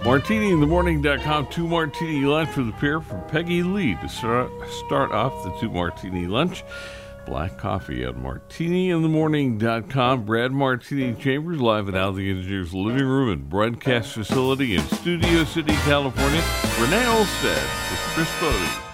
MartiniInTheMorning.com, 2 Martini Lunch for the pair from Peggy Lee to start off the 2 Martini Lunch. Black coffee at MartiniInTheMorning.com. Brad Martini Chambers live at Al the Engineer's living room and broadcast facility in Studio City, California. Renee Olstead with Chris Bodie.